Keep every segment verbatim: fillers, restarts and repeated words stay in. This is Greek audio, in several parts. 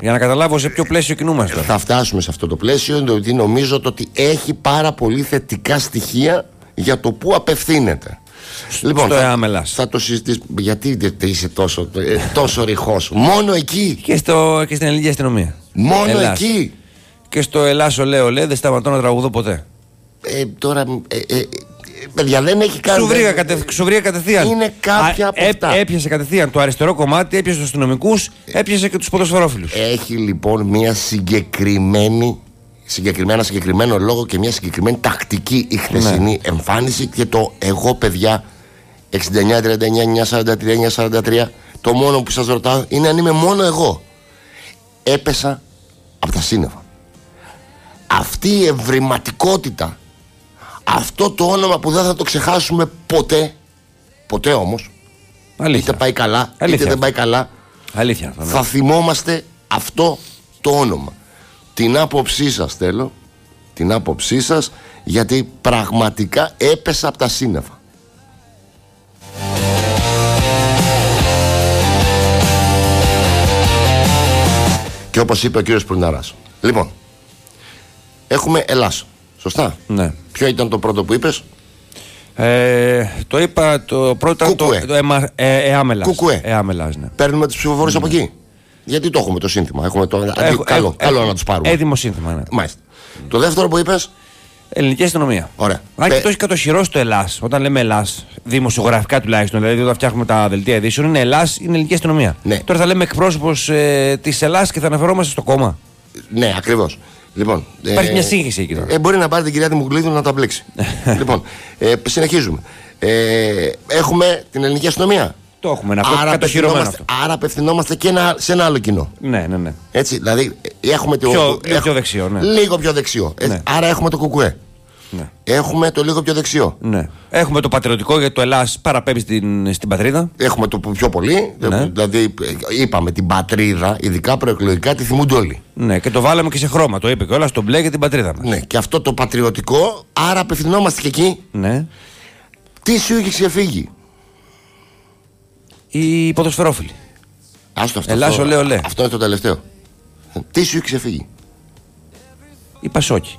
Για να καταλάβω σε ποιο πλαίσιο κινούμαστε. Θα φτάσουμε σε αυτό το πλαίσιο, διότι νομίζω το ότι έχει πάρα πολύ θετικά στοιχεία για το που απευθύνεται. Λοιπόν, στο θα, ΕΑΜΕΛΑΣ. Θα το συζητήσουμε. Γιατί είσαι τόσο, τόσο ρηχός? Μόνο εκεί. Και, στο, και στην ελληνική αστυνομία. Μόνο Ελλάς. εκεί. Και στο Ελλάς ολέ ολέ δεν σταματώ να τραγουδώ ποτέ. Ε, τώρα. Ε, ε, παιδιά, δεν έχει κάνει. Σου βρήκα, κατε, σου βρήκα κατευθείαν. Είναι κάποια Α, από αυτά. Έ, έπιασε κατευθείαν το αριστερό κομμάτι, έπιασε τους αστυνομικούς, έπιασε και τους ποδοσφαιρόφιλους. Έχει λοιπόν μια συγκεκριμένη. Συγκεκριμένα, συγκεκριμένο λόγο και μια συγκεκριμένη τακτική η χθεσινή ναι. εμφάνιση. Και το εγώ, παιδιά, εξήντα εννιά τριάντα εννιά εννιακόσια σαράντα τρία εννιακόσια σαράντα τρία, το μόνο που σας ρωτάω είναι αν είμαι μόνο εγώ. Έπεσα από τα σύννεφα. Αυτή η ευρηματικότητα, αυτό το όνομα που δεν θα το ξεχάσουμε ποτέ, ποτέ όμως, αλήθεια. Είτε πάει καλά, αλήθεια. είτε δεν πάει καλά, αλήθεια, θα, θα θυμόμαστε αυτό το όνομα. Την άποψή σας θέλω, την άποψή σας, γιατί πραγματικά έπεσα από τα σύννεφα. Και όπως είπε ο κύριος Πουρναράς. Λοιπόν, έχουμε Ελλάς, σωστά? Ναι. Ποιο ήταν το πρώτο που είπες? Ε, το είπα το πρώτο ήταν το, το εμα, ε, ΕΑΜΕΛΑΣ. Κουκουέ. ΕΑΜΕΛΑΣ, ναι. Παίρνουμε τους ψηφοφόρους mm. από εκεί. Γιατί το έχουμε το σύνθημα. Έχουμε το, αντί, έχω, καλό, έχω, καλό έχω, να τους πάρουμε. Έτοιμο σύνθημα, ναι. Μάλιστα. Mm. Το δεύτερο που είπες? Ελληνική αστυνομία. Ωραία. Αν και το έχει κατοχυρώσει το Ελλάς, όταν λέμε Ελλάς, δημοσιογραφικά τουλάχιστον, δηλαδή όταν φτιάχνουμε τα δελτία ειδήσεων, είναι Ελλάς, είναι ελληνική αστυνομία. Ναι. Τώρα θα λέμε εκπρόσωπος ε, της Ελλάς και θα αναφερόμαστε στο κόμμα. Ναι, ακριβώς. Λοιπόν, υπάρχει ε, μια σύγχυση εκεί τώρα. Ε, μπορεί να πάρει την κυρία Δημοκουλίδου να τα μπλέξει. Λοιπόν, ε, συνεχίζουμε. Ε, έχουμε την ελληνική αστυνομία. Το έχουμε, αυτό άρα κατοχυρωμένο αυτό. Άρα απευθυνόμαστε και ένα, σε ένα άλλο κοινό. Ναι, ναι, ναι. Έτσι, δηλαδή έχουμε το. Πιο, έχουμε, λίγο πιο δεξιό, ναι. Λίγο πιο δεξιό. Ναι. Έτσι, άρα έχουμε το κουκουέ. Ναι. Έχουμε το λίγο πιο δεξιό. Ναι. Έχουμε το πατριωτικό, γιατί το Ελλάς παραπέμπει στην, στην πατρίδα. Έχουμε το πιο πολύ. Ναι. Δηλαδή, είπαμε την πατρίδα, ειδικά προεκλογικά, τη θυμούνται όλοι. Ναι, και το βάλαμε και σε χρώμα. Το είπε κιόλας, το μπλε για την πατρίδα μας. Ναι, και αυτό το πατριωτικό, άρα απευθυνόμαστε και εκεί. Ναι. Τι σου είχε ξεφύγει? Οι ποδοσφαιρόφιλοι. Άστο αυτό. Ελλάς, ολέ, ολέ. Αυτό είναι το τελευταίο. Τι σου είχε ξεφύγει? Η Πασόκη.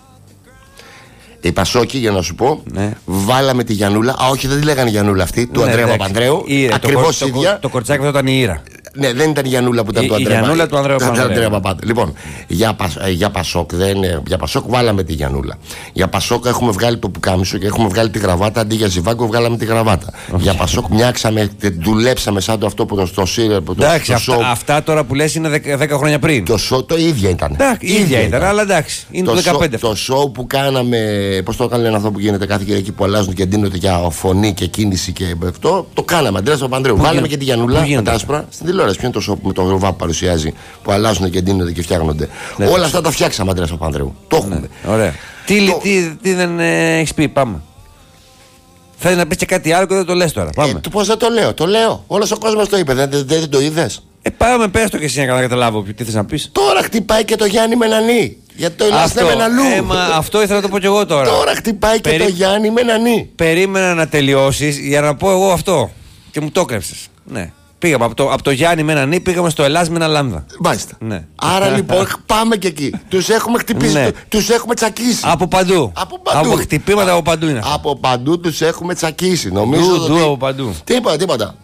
Η Πασόκη, για να σου πω, ναι. βάλαμε τη Γιαννούλα. Α, όχι, δεν τη λέγανε Γιαννούλα αυτή, του ναι, Ανδρέα Παπανδρέου. Ακριβώς το, ίδια. Το, το κορτσάκι αυτό ήταν η Ήρα. Ναι, δεν ήταν η Γιαννούλα που ήταν η, του Ανδρέα Παπανδρέου. του Ανδρέα Παπανδρέου. Παπανδρέου. Λοιπόν, για, για, Πασόκ, δεν, για Πασόκ βάλαμε τη Γιαννούλα. Για Πασόκ έχουμε βγάλει το πουκάμισο και έχουμε βγάλει τη γραβάτα. Αντί για Ζιβάγκο, βγάλαμε τη γραβάτα. Okay. Για Πασόκ μοιάξαμε, δουλέψαμε σαν το αυτό που το στο Σύρια. Εντάξει, αυτά, αυτά τώρα που λες είναι δέκα χρόνια πριν. Το σοου το ίδιο ήταν. ίδια ήταν, αλλά εντάξει. Είναι το δεκαπέντε. Το σοου που κάναμε, πώς το έκανε αυτό που γίνεται κάθε Κυριακή που αλλάζουν και εντείνονται για φωνή και κίνηση και αυτό, το κάναμε. Αντρέας Παπανδρέου. Βάλαμε και τη Γιαννούλα με τα άσπρα στην τηλεόραση. Ποιο είναι το σοου που με τον Ροβά παρουσιάζει που αλλάζουν και εντείνονται και φτιάχνονται. Ναι, όλα αυτά τα φτιάξαμε, Αντρέας Παπανδρέου. Το έχουμε. Ναι, ωραία. Τι, το... τι, τι δεν ε, έχει πει, πάμε. Θέλει να πει και κάτι άλλο και δεν το λες τώρα. Πάμε. Ε, Πώς δεν το λέω, το λέω. Όλος ο κόσμος το είπε, δεν, δεν, δεν το είδες? Ε, πάμε, πες το και εσύ να καταλάβω τι θες να πεις. Τώρα χτυπάει και το Γιάννη Μενανή. Γιατί το Ελλάς δεν Μεναλού. Ε, μα αυτό ήθελα να το πω κι εγώ τώρα. Τώρα χτυπάει Περί... και το Γιάννη Μενανή. Περίμενα να τελειώσεις για να πω εγώ αυτό. Και μου το έκλεψες. Ναι. Πήγαμε από το, από το Γιάννη με έναν Νί, πήγαμε στο Ελλάς με ένα Λάμδα. Μάλιστα. Ναι. Άρα λοιπόν πάμε και εκεί. Τους έχουμε χτυπήσει, ναι. τους έχουμε τσακίσει. Από παντού. Από παντού. Από χτυπήματα από παντού είναι. Από παντού τους έχουμε τσακίσει. Νομίζω ντου, ότι... ντου από παντού. Τίποτα, τίποτα.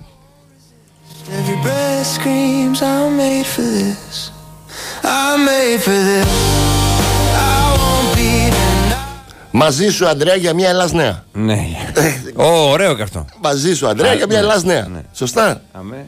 Μαζί σου, Ανδρέα, για μια Ελλάς νέα. Ναι. Ω, ωραίο και αυτό. Μαζί σου, Ανδρέα, για μια Ελλάς νέα. Σωστά. Αμέ.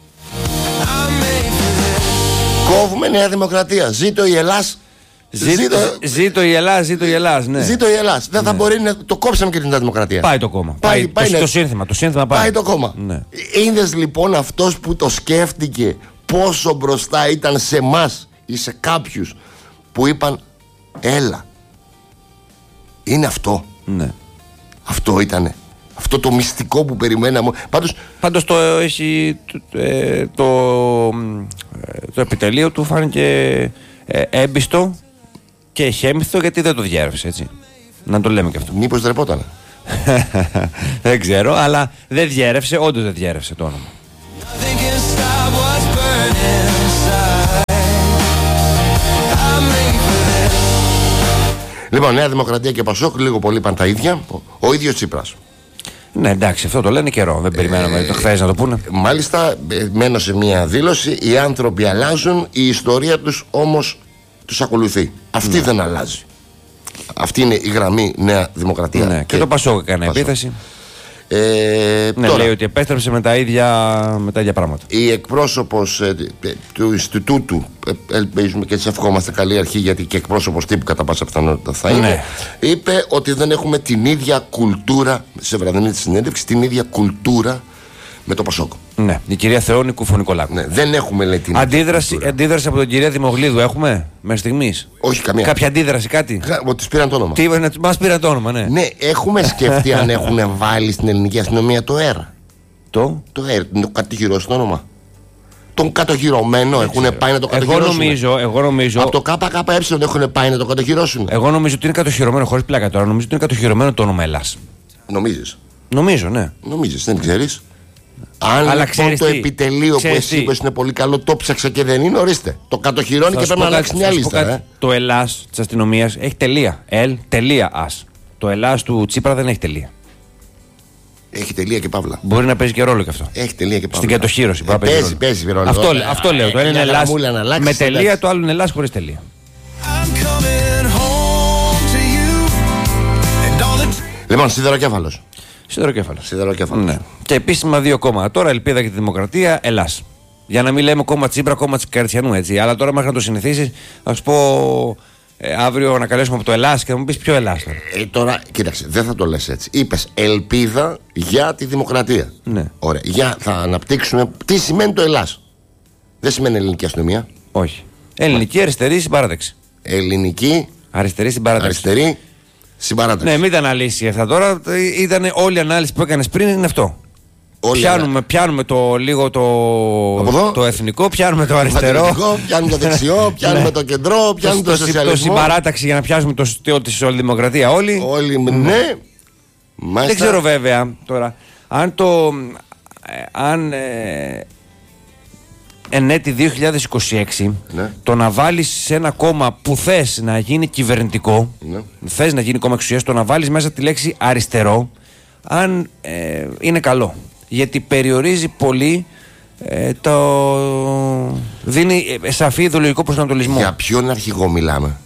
Κόβουμε Νέα Δημοκρατία. Ζήτω η Ελλάς. Ζήτω, ζήτω... ζήτω η Ελλάς, ζήτω η Ελλάς. Ναι. Ζήτω η Ελλάς. Δεν ναι. θα μπορεί να το κόψαμε και την Νέα Δημοκρατία. Πάει το κόμμα. Πάει, πάει, πάει το, ναι. το σύνθημα. Το σύνθημα πάει. Πάει το κόμμα. Ναι. Είδες λοιπόν αυτός που το σκέφτηκε πόσο μπροστά ήταν σε εμάς ή σε κάποιους που είπαν έλα. Είναι αυτό. Ναι. Αυτό ήτανε. Αυτό το μυστικό που περιμέναμε. Πάντως, Πάντως το, έχει, το, ε, το, το επιτελείο του φάνηκε ε, έμπιστο και εχέμηθο, γιατί δεν το διέρευσε, έτσι. Να το λέμε και αυτό. Μήπως δρεπότανε. Δεν ξέρω, αλλά δεν διέρευσε, όντως δεν διέρευσε το όνομα. Λοιπόν, Νέα Δημοκρατία και Πασόκ λίγο πολύ πάνε τα ίδια. Ο ίδιος Τσίπρας. Ναι, εντάξει, αυτό το λένε καιρό. Δεν περιμέναμε το χθες να το πούνε. Μάλιστα, μένω σε μια δήλωση. Οι άνθρωποι αλλάζουν, η ιστορία τους όμως τους ακολουθεί. Αυτή ναι. δεν αλλάζει. Αυτή είναι η γραμμή Νέα Δημοκρατία. Ναι, και, και το Πασόκ έκανε επίθεση. Ε, ναι, τώρα, λέει ότι επέστρεψε με τα ίδια, με τα ίδια πράγματα. Η εκπρόσωπος ε, του Ινστιτούτου, ε, ελπίζουμε και έτσι ευχόμαστε καλή αρχή, γιατί και εκπρόσωπος τύπου κατά πάσα πιθανότητα θα είναι, ναι. είπε ότι δεν έχουμε την ίδια κουλτούρα, σε βραδινή τη συνέντευξη, την ίδια κουλτούρα με το Πασόκ. Ναι, η κυρία Θεόνη Κουφωνικολάκου. Ναι, δεν έχουμε, λέει, την αντίδραση, αντίδραση από την κυρία Δημογλίδου έχουμε μέχρι στιγμής? Όχι, καμία. Κάποια αντίδραση, κάτι? Ότι της πήραν το όνομα. Τι, μας πήραν το όνομα, ναι. Ναι, έχουμε σκεφτεί αν έχουν βάλει στην ελληνική αστυνομία το ΕΡ. Το? Το ΕΡ, το κατοχυρώσει το όνομα. Τον κατοχυρωμένο έχουν πάει να το κατοχυρώσουν. Εγώ νομίζω, εγώ νομίζω. Από το ΚΚΕ έχουν πάει να το κατοχυρώσουν. Εγώ νομίζω ότι είναι κατοχυρωμένο, χωρίς πλάκα τώρα. Νομίζω ότι είναι κατοχυρωμένο το όνομα Ελλάς. Νομίζεις? Νομίζω, ναι. Νομίζεις, δεν ξέρεις? Αν αλλά λοιπόν το τι, επιτελείο που εσύ είπες είναι πολύ καλό, το ψάξα και δεν είναι, ορίστε. Το κατοχυρώνει θα και πρέπει να αλλάξει μια λίστα. Ε. Το Ελλάς της αστυνομίας έχει τελεία. Ελ, τελεία, ας. Το Ελλάς του Τσίπρα δεν έχει τελεία. Έχει τελεία και παύλα. Μπορεί να παίζει και ρόλο και αυτό. Έχει τελεία και παύλα. Στην κατοχύρωση. Ε, παίζει, παίζει, παίζει ρόλο. Αυτό, αυτό λέω. Το ένα είναι Ελλάς με τελεία, το άλλο είναι Ελλάς χωρίς τελεία. Λοιπόν, σιδεροκέφαλος. Σιδεροκέφαλο. Σιδεροκέφαλο. Ναι. Και επίσημα δύο κόμματα. Τώρα Ελπίδα και τη Δημοκρατία, Ελλάς. Για να μην λέμε κόμμα Τσίπρα, κόμμα Καριτσιανού, έτσι. Αλλά τώρα μέχρι να το συνηθίσει, θα σου πω ε, αύριο να καλέσουμε από το Ελλάς και να μου πει ποιο Ελλάς τώρα. Ε, τώρα, κοίταξε, δεν θα το λες έτσι. Είπες Ελπίδα για τη Δημοκρατία. Ναι. Ωραία. Για, θα αναπτύξουμε. Τι σημαίνει το Ελλάς? Δεν σημαίνει ελληνική αστυνομία. Όχι. Ελληνική αριστερή συμπαράταξη. Ελληνική αριστερή συμπαράταξη. Αριστερή συμπαράταξη. Ναι, μην τα αναλύσει αυτά τώρα. Ήταν όλη η ανάλυση που έκανε πριν είναι αυτό. Πιάνουμε, πιάνουμε το λίγο το, το εθνικό, πιάνουμε το αριστερό. Το εθνικό, πιάνουμε το δεξιό, πιάνουμε το κεντρό, πιάνουμε το, το σοσιαλισμό. Το συμπαράταξη για να πιάσουμε το στέο τη Σοσιαλδημοκρατία όλοι. Όλοι, ναι. Μάλιστα. Δεν ξέρω βέβαια τώρα αν το. Αν. Ε, εν έτη δύο χιλιάδες είκοσι έξι ναι. το να βάλεις σε ένα κόμμα που θες να γίνει κυβερνητικό, ναι. θες να γίνει κόμμα εξουσίας, το να βάλεις μέσα τη λέξη αριστερό, αν ε, είναι καλό. Γιατί περιορίζει πολύ ε, το. Δίνει ε, σαφή ιδεολογικό προσανατολισμό. Για ποιον αρχηγό μιλάμε?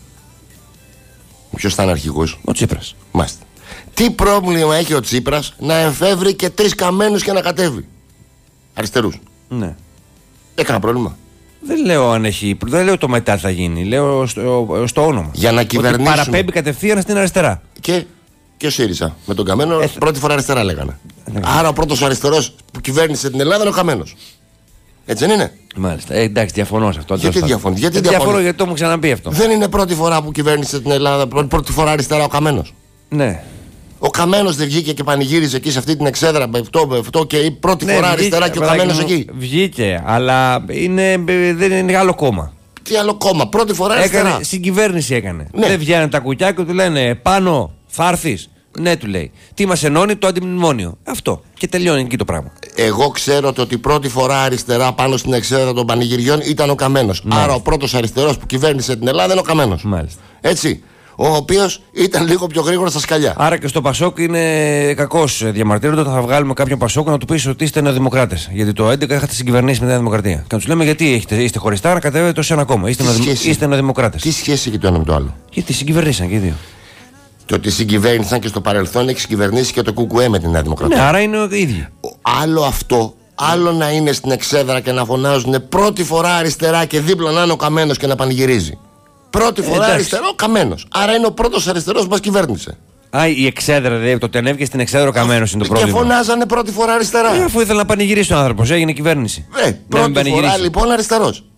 Ποιος θα είναι αρχηγός? Ο Τσίπρας. Μάλιστα. Τι πρόβλημα έχει ο Τσίπρας να εφεύρει και τρεις καμένους και να κατέβει αριστερούς? Ναι. Έκανα πρόβλημα. Δεν λέω αν έχει. Δεν λέω το μετά θα γίνει. Λέω στο, στο όνομα. Για να κυβερνήσουν. Παραπέμπει κατευθείαν στην αριστερά. Και, και ο ΣΥΡΙΖΑ. Με τον Καμένο ε, πρώτη φορά αριστερά λέγανε. Ε, Άρα ο πρώτος αριστερός που κυβέρνησε την Ελλάδα είναι ο Καμένος. Έτσι δεν είναι? Μάλιστα. Ε, εντάξει, διαφωνώ σε αυτό. Γιατί διαφωνώ? Γιατί ε, διαφωνώ, γιατί το μου ξαναπεί αυτό. Δεν είναι πρώτη φορά που κυβέρνησε την Ελλάδα, πρώτη, πρώτη φορά αριστερά ο Καμένος. Ναι. Ο Καμένος δεν βγήκε και πανηγύριζε εκεί σε αυτή την εξέδρα με αυτό, με αυτό και η πρώτη ναι, φορά βγήκε, αριστερά και ο Καμένος εκεί. Βγήκε, αλλά είναι, δεν είναι άλλο κόμμα. Τι άλλο κόμμα? Πρώτη φορά αριστερά. Έκανε, συγκυβέρνηση έκανε. Ναι. Δεν βγαίνουν τα κουκιά και του λένε πάνω, θα έρθεις. Ναι, του λέει. Τι μας ενώνει? Το αντιμνημόνιο. Αυτό. Και τελειώνει εκεί το πράγμα. Εγώ ξέρω ότι η πρώτη φορά αριστερά πάνω στην εξέδρα των πανηγυριών ήταν ο Καμένος. Άρα ο πρώτος αριστερός που κυβέρνησε την Ελλάδα είναι ο Καμένος. Μάλιστα. Έτσι. Ο οποίος ήταν λίγο πιο γρήγορα στα σκαλιά. Άρα και στο Πασόκ είναι κακός διαμαρτύρονται όταν θα βγάλουμε κάποιον Πασόκ να του πει ότι είστε νεοδημοκράτες. Γιατί το έντεκα είχατε συγκυβερνήσει με τη Νέα Δημοκρατία. Και να του λέμε γιατί έχετε, είστε χωριστά, να κατέβετε ως ένα κόμμα. Είστε, είστε νεοδημοκράτες. Τι σχέση έχει το ένα με το άλλο? Γιατί συγκυβερνήσαν και οι δύο. Και ότι συγκυβέρνησαν και στο παρελθόν έχει συγκυβερνήσει και το ΚΚΕ με τη Νέα Δημοκρατία. Ναι, άρα είναι ο ίδιο. Άλλο αυτό. Άλλο να είναι στην εξέδρα και να φωνάζουν πρώτη φορά αριστερά και δίπλα να είναι ο Καμένος και να πανηγυρίζει. Πρώτη φορά ε, αριστερό Καμένος. Άρα είναι ο πρώτος αριστερός που μας κυβέρνησε. Α, η εξέδρα, δηλαδή το ότι ανέβηκε στην εξέδρα ο Καμένος είναι το πρόβλημα. Και φωνάζανε πρώτη φορά αριστερά. Ε, αφού ήθελε να πανηγυρίσει ο άνθρωπος, έγινε κυβέρνηση. Ε, πρώτη φορά λοιπόν αριστερός.